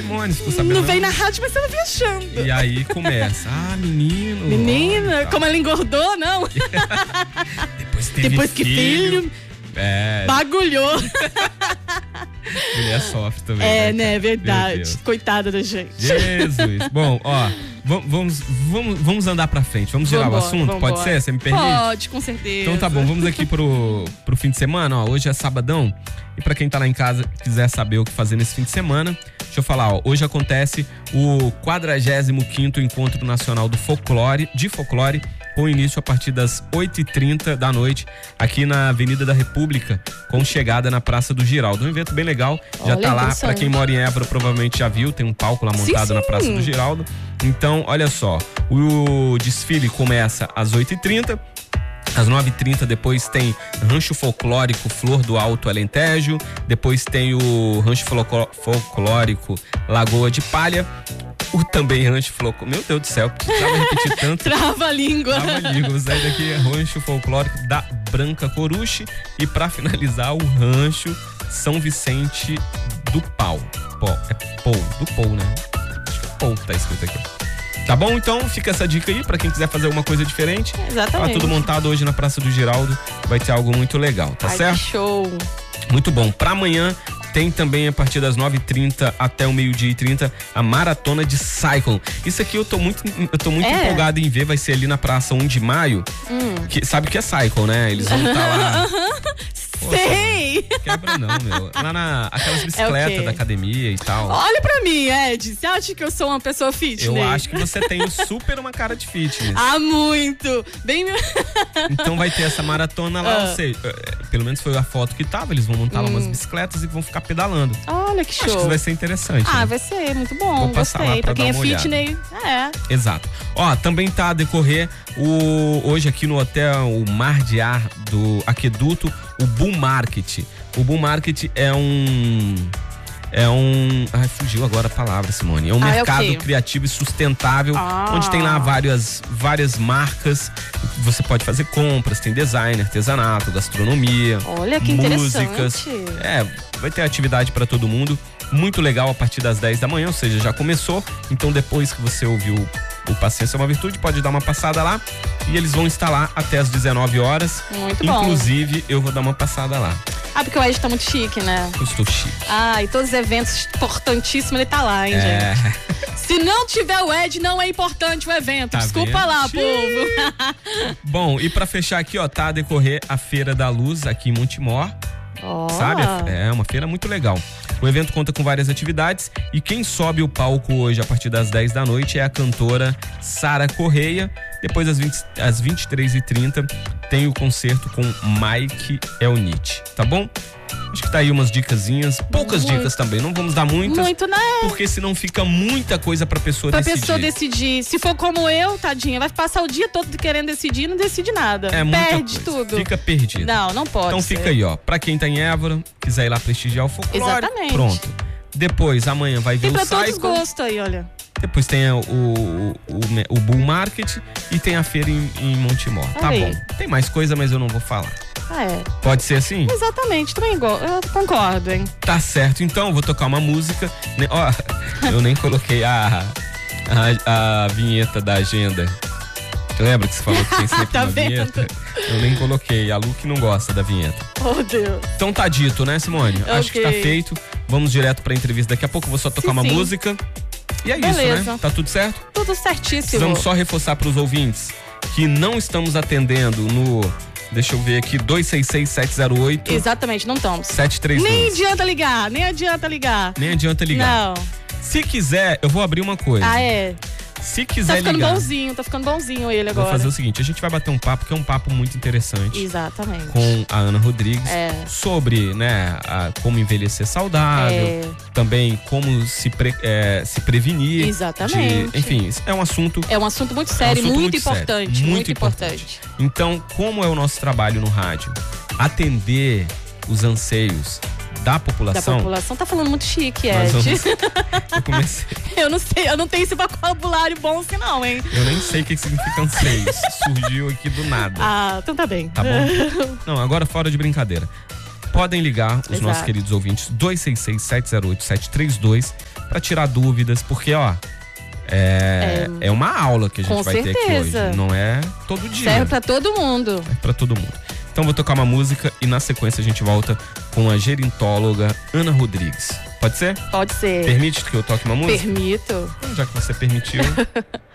Simone, ficou sabendo? Não veio na rádio, mas tava viajando. E aí começa, menino. Menina, ó, como ela engordou, não? Depois que filho. Bagulhou. Mulher sofre também. Né? Verdade. Coitada da gente. Jesus. Bom, ó, vamos andar pra frente. Vamos girar o assunto? Pode ser? Você me permite? Pode, com certeza. Então tá bom, vamos aqui pro fim de semana, ó. Hoje é sabadão. E pra quem tá lá em casa quiser saber o que fazer nesse fim de semana, deixa eu falar, ó. Hoje acontece o 45º Encontro Nacional de Folclore, com início a partir das 8h30 da noite, aqui na Avenida da República, com chegada na Praça do Giraldo. Um evento bem legal, já tá lá, pra quem mora em Évora provavelmente já viu, tem um palco lá montado na Praça do Giraldo. Então, olha só, o desfile começa às 8h30, às 9h30 depois tem Rancho Folclórico Flor do Alto Alentejo, depois tem o Rancho Folclórico Lagoa de Palha, o também Rancho Folclórico, meu Deus do céu, precisava repetir tanto. Trava a língua. Vou sair daqui, Rancho Folclórico da Branca Coruche e pra finalizar o Rancho São Vicente do Pau. Do Pou, né? Acho que é Pou que tá escrito aqui. Tá bom? Então fica essa dica aí pra quem quiser fazer alguma coisa diferente. Exatamente. Tá tudo montado hoje na Praça do Giraldo. Vai ter algo muito legal, tá certo? Que show! Muito bom. Pra amanhã tem também a partir das 9h30 até o 12h30 a Maratona de Cycle. Isso aqui eu tô muito empolgado em ver. Vai ser ali na Praça 1 de Maio. Que, sabe o que é Cycle, né? Eles vão estar lá. Sei! Quebra não, meu. Lá aquelas bicicletas da academia e tal. Olha pra mim, Ed. Você acha que eu sou uma pessoa fitness? Eu acho que você tem super uma cara de fitness. Muito! Bem... Então vai ter essa maratona lá, ou seja, pelo menos foi a foto que tava, eles vão montar lá umas bicicletas e vão ficar pedalando. Olha que show. Acho que isso vai ser interessante. Né? Vai ser, muito bom. Vou passar lá pra quem dar uma é fitness, Exato. Ó, também tá a decorrer hoje aqui no hotel o Mar de Ar do Aqueduto, o Boom Market. O Boom Market é um... fugiu agora a palavra, Simone. É um mercado criativo e sustentável, onde tem lá várias marcas. Você pode fazer compras, tem design, artesanato, gastronomia. Olha que músicas. Vai ter atividade para todo mundo. Muito legal a partir das 10 da manhã, ou seja, já começou. Então depois que você ouviu o Paciência é uma Virtude, pode dar uma passada lá. E eles vão estar lá até as 19 horas. Muito bom. Inclusive, eu vou dar uma passada lá. Porque o Ed tá muito chique, né? Eu estou chique. E todos os eventos importantíssimos, ele tá lá, hein, gente? Se não tiver o Ed, não é importante o evento. Tá Desculpa vendo? lá, povo. Bom, e pra fechar aqui, ó, tá a decorrer a Feira da Luz aqui em Montemor. Sabe? É uma feira muito legal. O evento conta com várias atividades e quem sobe o palco hoje a partir das 10 da noite é a cantora Sara Correia. Depois às 23h30 tem o concerto com Mike Elnit, tá bom? Acho que tá aí umas dicasinhas, poucas dicas também, não vamos dar muitas. Muito, né? Porque senão fica muita coisa pra pessoa decidir. Se for como eu, tadinha, vai passar o dia todo querendo decidir e não decide nada. Perde tudo. Fica perdido. Não pode. Então fica aí, ó. Pra quem tá em Évora, quiser ir lá prestigiar o folclore. Exatamente. Pronto. Depois, amanhã vai ver o Cycle. Tem pra todos os gostos aí, olha. Depois tem o Bull Market e tem a feira em Montemor. Tá bom. Tem mais coisa, mas eu não vou falar. Pode ser assim? Exatamente, também eu concordo, hein? Tá certo, então, vou tocar uma música. Ó, eu nem coloquei a vinheta da agenda. Lembra que você falou que tem sempre uma vinheta? Eu nem coloquei, a Lu que não gosta da vinheta. Oh, Deus. Então tá dito, né, Simone? Acho que tá feito. Vamos direto pra entrevista. Daqui a pouco eu vou só tocar uma música. E é isso, né? Tá tudo certo? Tudo certíssimo. Vamos só reforçar pros ouvintes que não estamos atendendo no... Deixa eu ver aqui, 266-708. Exatamente, não estamos. 732. Nem adianta ligar. Não. Se quiser, eu vou abrir uma coisa. Se quiser ligar. Tá ficando bonzinho ele agora. Vou fazer o seguinte, a gente vai bater um papo, que é um papo muito interessante. Exatamente. Com a Ana Rodrigues. Sobre, né, como envelhecer saudável. Também como se prevenir. Exatamente. Enfim, é um assunto... É um assunto muito sério, muito importante. Muito importante. Então, como é o nosso trabalho no rádio? Atender os anseios da população. Tá falando muito chique, Ed. Eu comecei. Eu não tenho esse vocabulário bom assim não, hein? Eu nem sei o que significa anseios. Surgiu aqui do nada. Então tá bem. Tá bom? Não, agora fora de brincadeira. podem ligar, os nossos queridos ouvintes, 266-708-732, para tirar dúvidas, porque, ó, é uma aula que a gente vai ter aqui hoje. Não é todo dia. Serve pra todo mundo. É pra todo mundo. Então vou tocar uma música e na sequência a gente volta com a gerontóloga Ana Rodrigues. Pode ser? Pode ser. Permite que eu toque uma música? Permito. Então, já que você permitiu...